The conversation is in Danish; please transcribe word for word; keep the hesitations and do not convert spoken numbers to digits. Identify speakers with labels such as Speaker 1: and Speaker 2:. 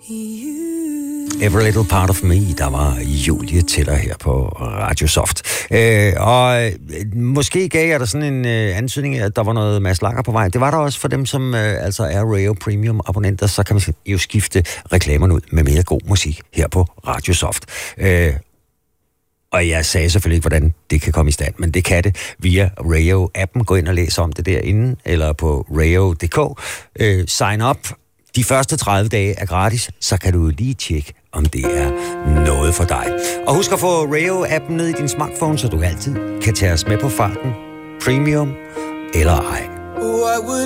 Speaker 1: Every Little Part of Me, der var Julie Teller her på Radio Soft. Øh, og øh, måske gav jeg der sådan en øh, antydning af, at der var noget Mads Langer på vej. Det var der også for dem, som øh, altså er Rayo Premium abonnenter, så kan man jo skifte reklamerne ud med mere god musik her på Radio Soft. Øh, og jeg sagde selvfølgelig ikke, hvordan det kan komme i stand, men det kan det via Rayo-appen. Gå ind og læs om det derinde, eller på rayo punktum d k. Øh, sign up. De første tredive dage er gratis, så kan du lige tjekke, om det er noget for dig. Og husk at få Rayo-appen ned i din smartphone, så du altid kan tage os med på farten. Premium eller ej.
Speaker 2: What would